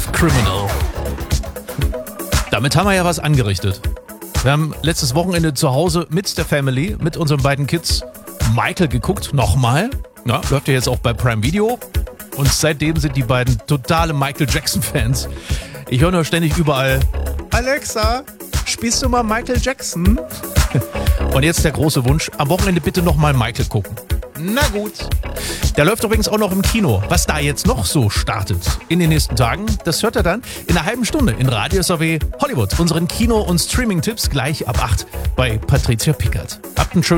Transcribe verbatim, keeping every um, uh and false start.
Love Criminal. Damit haben wir ja was angerichtet. Wir haben letztes Wochenende zu Hause mit der Family, mit unseren beiden Kids, Michael geguckt. Nochmal. Ja, läuft ja jetzt auch bei Prime Video. Und seitdem sind die beiden totale Michael Jackson-Fans. Ich höre nur ständig überall: Alexa, spielst du mal Michael Jackson? Und jetzt der große Wunsch: am Wochenende bitte nochmal Michael gucken. Na gut. Der läuft übrigens auch noch im Kino. Was da jetzt noch so startet in den nächsten Tagen, das hört er dann in einer halben Stunde in Radio S A W Hollywood. Unseren Kino- und Streaming-Tipps gleich ab acht bei Patricia Pickert. Habt einen schönen